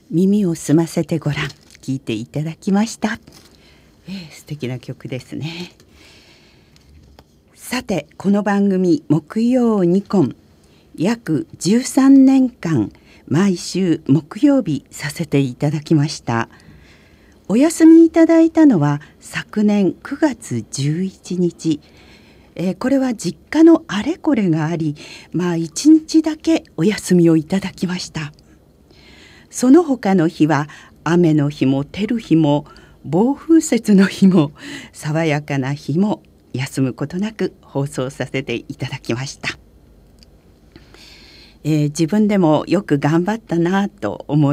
耳を澄ませてごらん、聞いていただきました。素敵な曲ですね。さて、この番組木曜ニコン、約13年間毎週木曜日させていただきました。お休みいただいたのは昨年9月11日。これは実家のあれこれがあり、1日だけお休みをいただきました。その他の日は雨の日も照る日も暴風雪の日も爽やかな日も休むことなく放送させていただきました。自分でもよく頑張ったなと思